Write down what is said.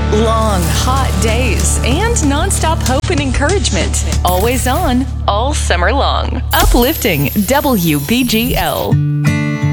Long, hot days and nonstop hope and encouragement. Always on, all summer long. Uplifting WBGL.